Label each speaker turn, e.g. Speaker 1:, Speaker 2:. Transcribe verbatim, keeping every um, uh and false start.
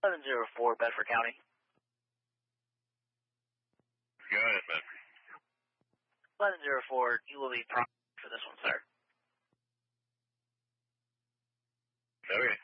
Speaker 1: eleven oh four, Bedford County.
Speaker 2: Go ahead, Bedford.
Speaker 1: eleven oh four, you will be prompted for this one, sir.
Speaker 2: Okay.